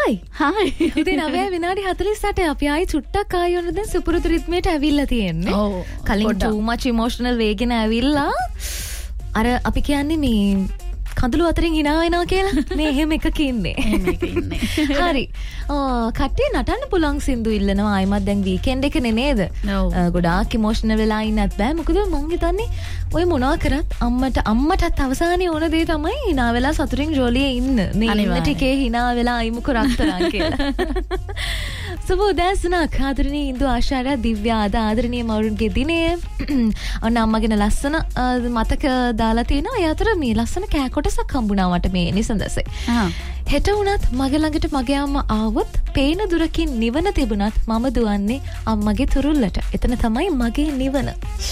Hi. ඉතින් 9:48 අපි ආයි චුට්ටක් ආයි ඔන්න දැන් සුපුරුදු රිද්මේට ඇවිල්ලා තියෙන්නේ. කලින් too much emotional වේගෙන ඇවිල්ලා අර අපි කියන්නේ මේ කඳුළු අතරින් hina වෙනවා කියලා මේ එහෙම එකක ඉන්නේ. හරි. කට්ටිය නටන්න පුළුවන් සින්දු ඉල්ලනවා. ආයිමත් දැන් වීකෙන්ඩ් එකනේ නේද? ගොඩාක් ඉමෝෂනල් වෙලා ඉන්නත් බෑ. මොකද මං හිතන්නේ ඔය මොනවා කරත් අම්මටත් අවසානයේ ඕන දේ තමයි hina වෙලා සතුටින් ජොලියේ ඉන්න. මේ ඉන්න ටිකේ hina වෙලා අයිමුක රක්තරන් කියලා. සුබ උදෑසනක් ආදරණීය ඉන්දු ආශාරය දිව්‍යා ආදරණීය මවුරුන්ගේ දිනේ. ඔන්න අම්මගෙන ලස්සන මතක දාලා තිනවා. ඒ අතර මේ ලස්සන කෑකොටසක් හම්බුණා මට මේ නිසඳසේ. හෙට වුණත් මගේ ළඟට මගේ අම්මා ආවොත් පේන දුරකින් නිවන තිබුණත් මම දුවන්නේ අම්මගේ තුරුල්ලට. එතන තමයි මගේ නිවන.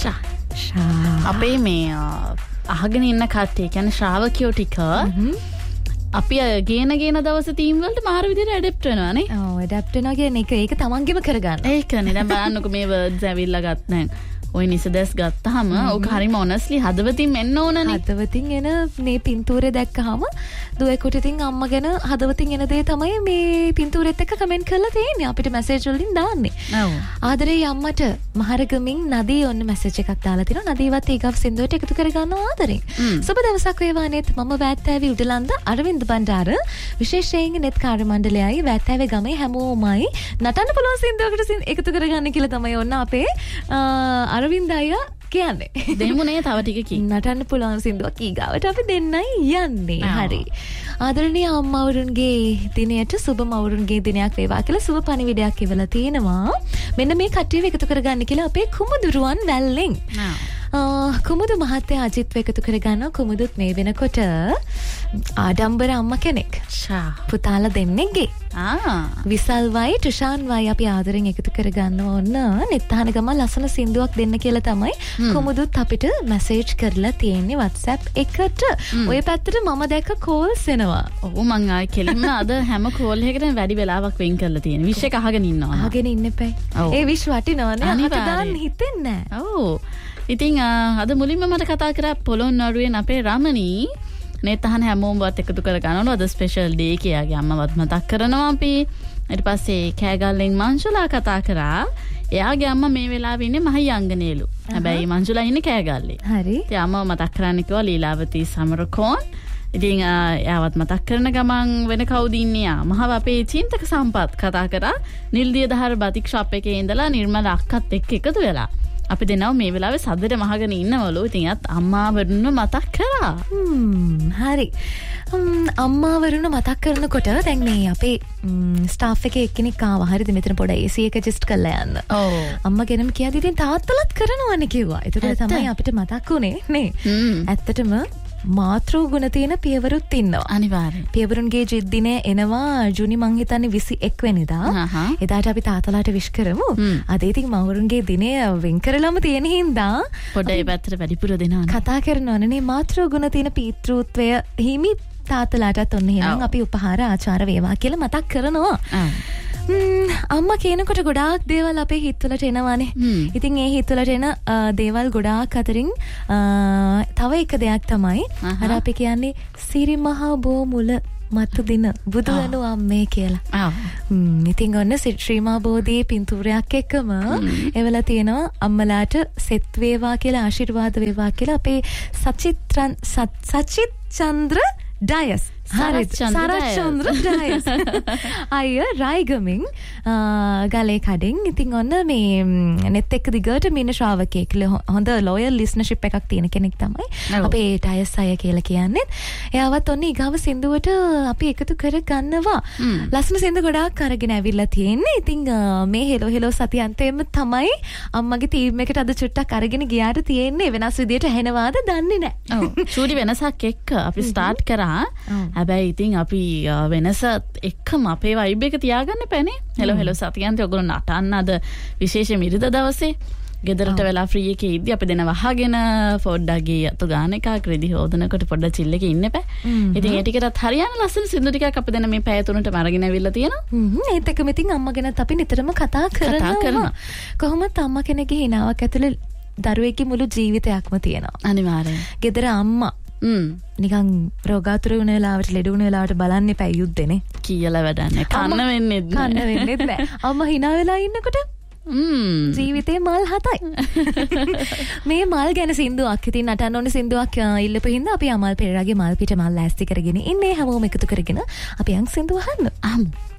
අපේ මේ අහගෙන ඉන්න කට්ටිය කියන්නේ ශ්‍රාවකයෝ ටික අපි ගේන දවස තීම් වලට මාර විදිහට ඇඩැප්ට් වෙනවානේ. ඇඩැප්ට් වෙනවා කියන්නේ ඒක තමන්ගෙම කරගන්න. ඒකනේ. දැන් බලන්නකෝ මේ වර්ඩ්ස් ඇවිල්ලා ගත්ත ඔය නිසදස් ගත්තාම ඔක හරිම ඔනස්ලි හදවතින් එන්න ඕනනේ. හදවතින් එන මේ පින්තූරේ දැක්කහම දුවේකට ඉතින් අම්මා ගැන හදවතින් එන දේ තමයි මේ පින්තූරෙත් එක්ක කමෙන්ට් කරලා තියෙන්නේ. අපිට මැසේජ් වලින් දාන්නේ. ඔව්. ආදරේ අම්මට මහරගමින් නදී ඔන්න මැසේජ් එකක් දාලා තිනවා. නදීවත් ඊගව සින්දුවට එකතු කරගන්නවා ආදරෙන්. සුබ දවසක් වේවා නෙත් මම වැත්තෑවි උඩලන්ද අරවින්ද බණ්ඩාර විශේෂයෙන් නෙත් කාර්ය මණ්ඩලයයි වැත්තෑවේ ගමේ හැමෝමයි නටන්න පුළුවන් සින්දුවකට එකතු කරගන්න කියලා තමයි ඔන්න අපේ අරවින්ද අයියා කියන්නේ. දෙමුනේ තව ටිකකින් නටන්න පුළුවන් සින්දුවක් ඊගාවට අපි දෙන්නයි යන්නේ. හරි. ආදරණීය අම්මවරුන්ගේ දිනයට සුබ මවුරුන්ගේ දිනයක් වේවා කියලා සුබ පණිවිඩයක් ඉවලා තිනවා. මෙන්න මේ කට්ටියව එකතු කරගන්න කියලා අපේ කුමුදුරුවන් වැල්ලෙන්. කුමුදු මහත්තයා අජිත් එකතු කරගන්නවා. කුමුදුත් මේ වෙනකොට ආඩම්බර අම්මා කෙනෙක්. පුතාලා දෙන්නෙක්ගේ. විසල්වයි ටුෂාන්වයි අපි ආදරෙන් එකතු කරගන්නවා. ඔන්න නෙත්තහන ගම ලස්සන සින්දුවක් දෙන්න කියලා තමයි කුමුදුත් අපිට මැසේජ් කරලා තියෙන්නේ WhatsApp එකට. ඔය පැත්තට මම දැක්ක කෝල්ස් එනවා. ඔව් මං ආයි කෙලින්ම අද හැම කෝල් එකකටම වැඩි වෙලාවක් වෙන් කරලා තියෙනවා. විශ් එක අහගෙන ඉන්නවා. අහගෙන ඉන්න එපයි. ඒ විශ් වටිනවනේ. අහක දාන්න හිතෙන්නේ නැහැ. ඔව්. ඉතින් අද මුලින්ම මට කතා කරා පොළොන්නරුවෙන් අපේ රමණී නෙතහන හැමෝමවත් එකතු කරගන්නවා. අද ස්පෙෂල් ඩේ කියාගේ අම්මවත් මතක් කරනවා අපි. ඊට පස්සේ කෑගල්ලෙන් මංජුලා කතා කරා. එයාගේ අම්මා මේ වෙලාවේ ඉන්නේ මහියංගනේලු. හැබැයි මංජුලා ඉන්නේ කෑගල්ලේ. හරි. ඉතින් අම්මව මතක් කරන්න කිව්වා ලීලාවතී සමරකෝන්. ඉතින් එයාවත් මතක් කරන ගමන් වෙන කවුද ඉන්නේ? මහව අපේ චින්තක සම්පත් කතා කරා. නිල්දිය දහර බතික් ෂොප් එකේ ඉඳලා නිර්මල අක්කත් එක්ක එකතු වෙලා. අපි දෙනව මේ වෙලාවේ සද්දට මහගෙන ඉන්නවලු. ඉතින් යත් අම්මා වරුණ මතක් කරා. හරි. අම්මා වරුණ මතක් කරනකොට දැන් මේ අපේ ස්ටාෆ් එකේ එක්කෙනෙක් ආවා. හරිද? මෙතන පොඩ AC එක ඇඩ්ජස්ට් කරලා යන්න. ඔව්. අම්මා ගෙනම කියාදී ඉතින් තාත්තලත් කරනවනේ කිව්වා. ඒකට තමයි අපිට මතක් උනේ නේ. ඇත්තටම මාතෘ ගුණ තියෙන පියවරුත් ඉන්නවා. අනිවාර්යෙන්. පියවරුන්ගේ ජිද්දිනේ එනවා ජුනි මං හිතන්නේ 21 වෙනිදා. එදාට අපි තාත්තලාට විශ් කරමු. අද ඉතින් මවුරුන්ගේ දිනේ වෙන් කරලම තියෙන හින්දා පොඩ ඒ පැත්තට වැඩිපුර දෙනවා. කතා කරනවනේ මාතෘ ගුණ තියෙන පීතෘත්වය හිමි තාත්තලාටත් ඔන්න එහෙනම් අපි උපහාර ආචාර වේවා කියලා මතක් කරනවා. අම්මා කියනකොට ගොඩාක් දේවල් අපේ හිතවලට එනවානේ. ඉතින් ඒ හිතවලට එන දේවල් ගොඩාක් අතරින් තව එක දෙයක් තමයි අර අපි කියන්නේ සිරි මහා බෝ මුල මතු දින බුදු වෙනු අම්මේ කියලා. ඉතින් ඔන්න ශ්‍රීමා බෝධියේ පින්තූරයක් එක්කම එවලා තියෙනවා අම්මලාට සෙත් වේවා කියලා ආශිර්වාද වේවා කියලා අපේ සචිත් චන්ද්‍ර ඩයස් සරච්චන්ද්‍ර ඩයස් අය රයිගමින් ගලේ කඩින්. ඉතින් ඔන්න මේ නෙත් එක්ක දිගට මින ශ්‍රාවකයෙක් හොඳ ලෝයල් ලිස්නර්ෂිප් එකක් තියෙන කෙනෙක් තමයි අපේ ඩයස් අය කියලා කියන්නේ. එයාවත් ඔන්න ඊගාව සින්දුවට අපි එකතු කර ගන්නවා. ලස්සන සින්දු ගොඩාක් අරගෙන ඇවිල්ලා තියෙන්නේ. ඉතින් මේ හෙලෝ සතියන්තේම තමයි අම්මගේ ටීම් එකට අද චුට්ටක් අරගෙන ගියාට තියෙන්නේ. වෙනස් විදියට ඇහෙනවාද දන්නේ නැහැ. ඔව්. චූටි වෙනසක් එක්ක අපි ස්ටාර්ට් කරා. හැබැයි ඉතින් අපි වෙනසත් එක්කම අපේ වයිබ් එක තියාගන්න පැනේ. හෙලෝ සතියන්තේ ඔයගොල්ලෝ නටන්න අද විශේෂ මිරිද දවසේ ගෙදරට වෙලා ෆ්‍රී එකේ ඉද්දි අපි දෙන වහගෙන පොඩ්ඩක් ගිය අත ගාන එකක් රෙදි හොදනකොට පොඩ්ඩක් චිල් එකේ ඉන්න එපා. ඉතින් ඒ ටිකටත් හරියන ලස්සන සින්දු ටිකක් අපි දෙන මේ පැය තුනටම අරගෙන අවිල්ලා තියෙනවා. ඒත් එක්කම ඉතින් අම්මා ගැනත් අපි නිතරම කතා කරනවා. කොහොමද අම්මා කෙනෙක්ගේ හිනාවක් ඇතුලේ දරුවෙක්ගේ මුළු ජීවිතයක්ම තියෙනවා. අනිවාර්යෙන්. ගෙදර අම්මා නිකන් රෝගාතුර වුණ වෙලාවට ලෙඩ වුණ වෙලාවට බලන්න එපා යුද්ධනේ කියලා වැඩන්නේ කන්න වෙන්නෙත් නෑ අම්මා hina වෙලා ඉන්නකොට ජීවිතේ මල් 7යි මේ මල් ගැන සින්දුවක් ඉතින් නටන්න ඕනේ සින්දුවක් ඉල්ලපු හින්දා අපි අමල් පෙරේරාගේ මල් පිට මල් ලෑස්ති කරගෙන ඉන්නේ හැමෝම එකතු කරගෙන අපි යන් සින්දුව අහන්න